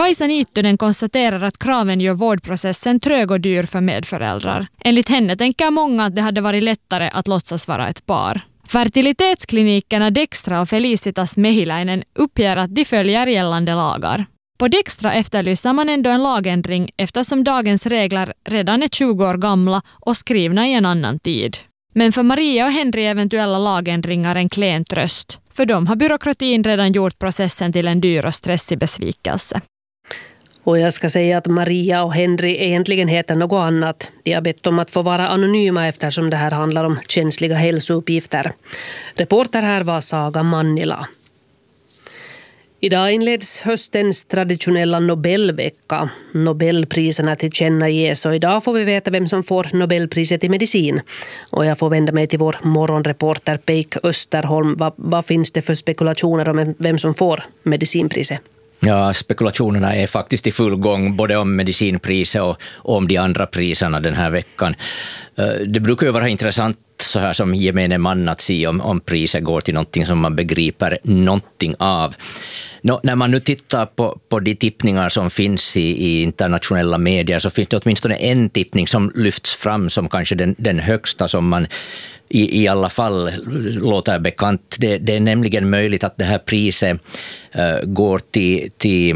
Kaisa Niittynen konstaterar att kraven gör vårdprocessen trög och dyr för medföräldrar. Enligt henne tänker många att det hade varit lättare att låtsas vara ett par. Fertilitetsklinikerna Dextra och Felicitas Mehiläinen uppger att de följer gällande lagar. På Dextra efterlyser man ändå en lagändring eftersom dagens regler redan är 20 år gamla och skrivna i en annan tid. Men för Maria och Henry är eventuella lagändringar en klen tröst. För dem har byråkratin redan gjort processen till en dyr och stressig besvikelse. Och jag ska säga att Maria och Henry egentligen heter något annat. De har bett om att få vara anonyma eftersom det här handlar om känsliga hälsouppgifter. Reporter här var Saga Mannila. Idag inleds höstens traditionella Nobelvecka. Nobelpriserna tillkännages och idag får vi veta vem som får Nobelpriset i medicin. Och jag får vända mig till vår morgonreporter Peik Österholm. Vad finns det för spekulationer om vem som får medicinpriset? Ja, spekulationerna är faktiskt i full gång både om medicinpriset och om de andra priserna den här veckan. Det brukar ju vara intressant så här som gemene man att se om priset går till någonting som man begriper någonting av. När man nu tittar på de tippningar som finns i internationella medier så finns det åtminstone en tippning som lyfts fram som kanske den högsta som man i alla fall låter bekant. Det är nämligen möjligt att det här priset går till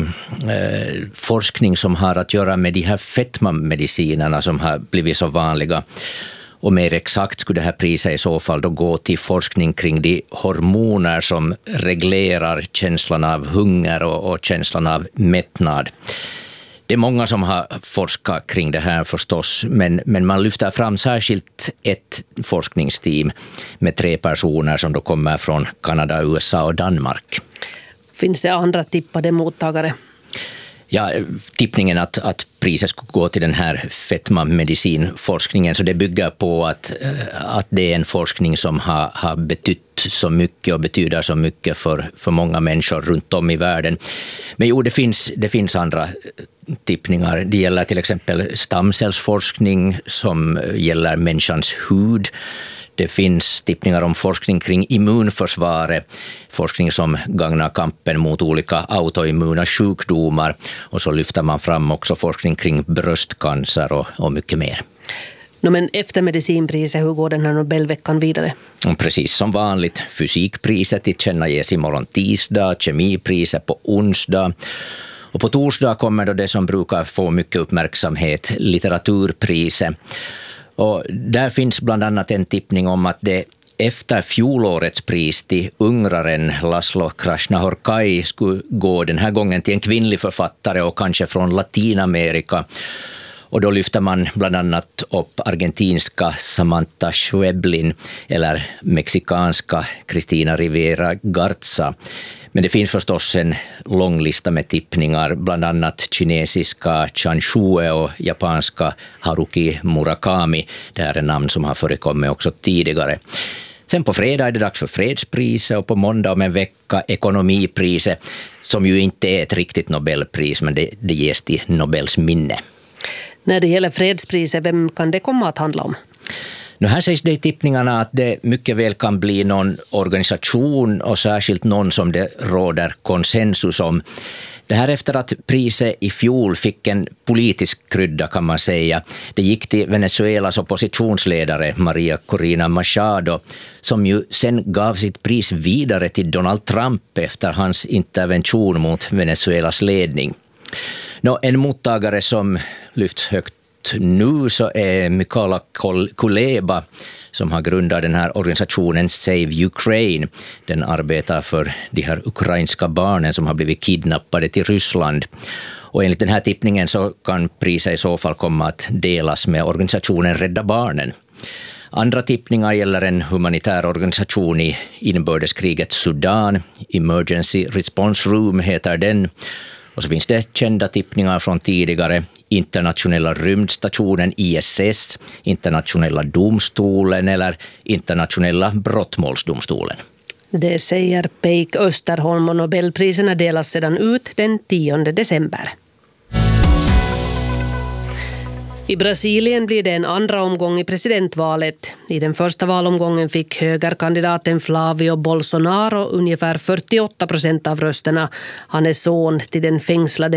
forskning som har att göra med de här fetmamedicinerna som har blivit så vanliga. Och mer exakt skulle det här priset i så fall då gå till forskning kring de hormoner som reglerar känslan av hunger och känslan av mättnad. Det är många som har forskat kring det här förstås, men man lyfter fram särskilt ett forskningsteam med 3 personer som då kommer från Kanada, USA och Danmark. Finns det andra tippade mottagare? Ja, tippningen att priset skulle gå till den här fetmamedicinforskningen, så det bygger på att det är en forskning som har betytt så mycket och betyder så mycket för många människor runt om i världen. Men jo, det finns andra tippningar. Det gäller till exempel stamcellsforskning som gäller människans hud. Det finns tippningar om forskning kring immunförsvaret, forskning som gagnar kampen mot olika autoimmuna sjukdomar, och så lyfter man fram också forskning kring bröstcancer och mycket mer. Men efter medicinpriset, hur går den här Nobelveckan vidare? Precis som vanligt, fysikpriset tillkännages imorgon tisdag, kemipriset på onsdag. Och på torsdag kommer då det som brukar få mycket uppmärksamhet, litteraturpriset. Och där finns bland annat en tippning om att det efter fjolårets pris till ungraren Laszlo Krasznahorkai skulle gå den här gången till en kvinnlig författare och kanske från Latinamerika. Och då lyfter man bland annat upp argentinska Samantha Schweblin eller mexikanska Cristina Rivera Garza. Men det finns förstås en lång lista med tippningar, bland annat kinesiska Chan Shue och japanska Haruki Murakami. Det här är namn som har förekommit också tidigare. Sen på fredag är det dags för fredspriset och på måndag om en vecka ekonomipriset, som ju inte är ett riktigt Nobelpris, men det ges till Nobels minne. När det gäller fredspriset, vem kan det komma att handla om? Nu här sägs det i tippningarna att det mycket väl kan bli någon organisation och särskilt någon som det råder konsensus om. Det här efter att priset i fjol fick en politisk krydda kan man säga. Det gick till Venezuelas oppositionsledare Maria Corina Machado, som ju sen gav sitt pris vidare till Donald Trump efter hans intervention mot Venezuelas ledning. En mottagare som lyfts högt nu så är Mykola Kuleba, som har grundat den här organisationen Save Ukraine. Den arbetar för de här ukrainska barnen som har blivit kidnappade till Ryssland. Och enligt den här tippningen så kan priset i så fall komma att delas med organisationen Rädda Barnen. Andra tippningar gäller en humanitär organisation i inbördeskriget Sudan. Emergency Response Room heter den. Och så finns det kända tippningar från tidigare: internationella rymdstationen ISS, internationella domstolen eller internationella brottmålsdomstolen. Det säger Peik Österholm, och Nobelpriserna delas sedan ut den 10 december. I Brasilien blir det en andra omgång i presidentvalet. I den första valomgången fick högerkandidaten Flavio Bolsonaro ungefär 48% av rösterna. Han är son till den fängslade